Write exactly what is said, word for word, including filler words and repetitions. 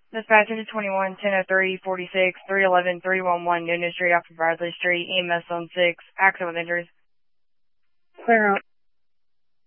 Dispatcher to twenty-one, ten oh three, forty-six, three eleven, three one one, Noonan Street off of Bradley Street, E M S on six, accident with injuries. Clear out.